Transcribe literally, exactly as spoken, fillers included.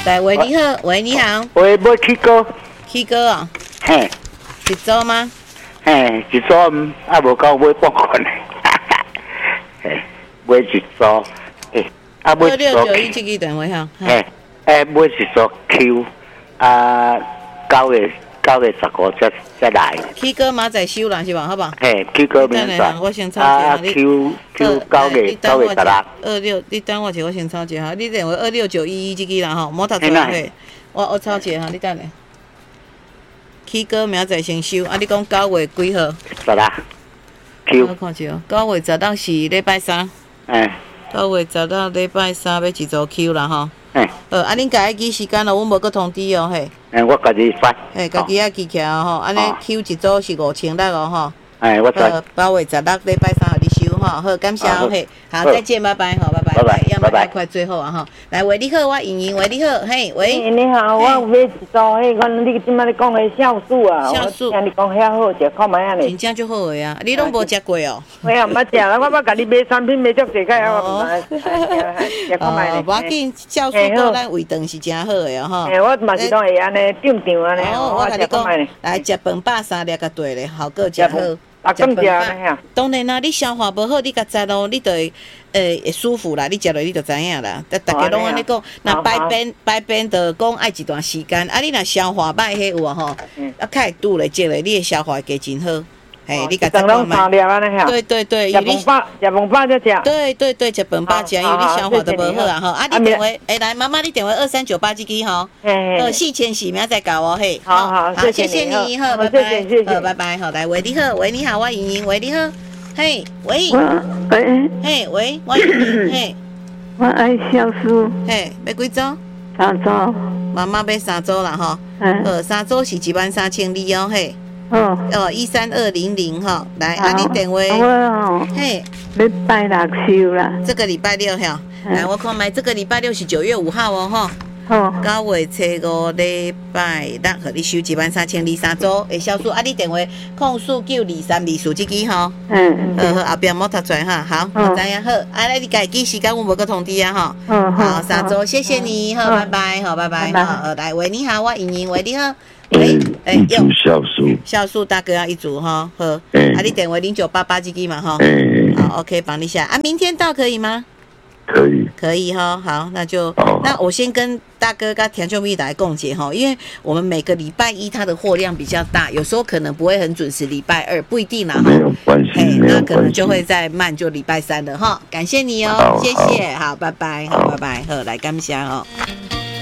来，喂，你好，喂，你好， 喂，要去哥， 去哥啊， 嘿， 一周吗？ 嘿，一组啊，无够买半款的，嘿，买一组，诶，啊，买二一组六九一这个电话哈， 嘿，诶，买一组 Q， 啊，九月九月十五才才来， 去哥马仔收啦是吧？好不好？ 嘿，Q 哥明等白， 下我先抄啊一下， ，Q Q 九月九月十六， 二六，你等我一下，我先抄一下，你电话二六九一一这个啦吼，莫读错嘿，我我抄一下哈，你等下。去哥明仔先收，啊，你讲九月几号？ 十六 Q， 我看下，九月十六是礼拜三。 哎， 九月十六礼拜三要一组 Q 啦吼。 哎， 呃，啊，恁家己记时间咯，阮无搁通知哦嘿。 哎，我家己发， 嘿，家己啊记起来吼，安尼 Q 一组是五千六哦吼。 哎，我知。 好，九月十六礼拜三互你收吼，好，感谢哦嘿，好，再见，拜拜，好，拜拜， 拜拜， 要么快快最后啊哈，来，喂，你好，我莹莹，喂，你好，嘿，喂， 你好，我有买一组迄个你即摆你讲的酵素啊， 酵素， 听你讲遐好食，看卖安尼。 真正就好个啊，你拢无食过哦？ 我也毋捌食啦，我捌甲你买产品买足济个，我毋知食看卖咧。 无要紧，酵素对咱胃肠是真好个哦吼。 诶，我嘛是拢会安尼定场安尼。 哦，我甲你讲，来食饭饱三粒甲对咧，好个食好。 啊，更食咧当然啦，你消化无好，你甲知咯，你就会诶会舒服啦。你食落你就知影啦。大大家拢安尼讲，那排便排便就讲爱一段时间。啊，你若消化歹迄有啊吼，啊，较会拄咧积咧，你的消化会加真好。嘿，你甲食拢三粒安尼吓。 对对对， 食饭饱，食饭饱才食。 对对对，食饭饱食，因为你消化都无好啊吼。啊，你电话，诶，来妈妈，你电话二三九八这支吼，呃，四千四秒再搞哦，嘿。 好好， 好，谢谢你，好，拜拜， 谢谢， 好，拜拜，好，来，喂，你好，喂，你好，我莹莹，喂，你好，嘿，喂， 喂， 嘿，喂，我莹莹，嘿， 我爱酵素， 嘿，要几组？ 三组。 妈妈要三组啦吼，呃，三组是一万三千二哦，嘿。 哦， 哦，一三二零零哈，来，啊，你电话， 我哦， 嘿， 礼拜六收啦， 这个礼拜六哈，来，我看卖这个礼拜六是九月五号哦哈， 哦， 九月初五礼拜六，和你收一万三千二三组的销售，啊，你电话控诉九二三二四这支哈，嗯，好，后边莫读出来哈，好，我知影好，啊，来你家己时间我无个通知啊哈，嗯，好，三组，谢谢你，好，拜拜，好，拜拜，好，来，喂，你好，我莹莹，喂，你好。 喂，哎，一组酵素， 酵素大哥要一组哈，好，啊，你电话零九八八这个嘛哈，好 ，OK， 帮你下啊，明天到可以吗？ 可以， 可以哈，好，那就，那我先跟大哥跟田秀蜜来共结哈，因为我们每个礼拜一它的货量比较大，有时候可能不会很准时，礼拜二不一定啦哈， 没有关系， 哎，那可能就会再慢，就礼拜三了哈，感谢你哦，谢谢，好，拜拜，好，拜拜，好，来感谢哦。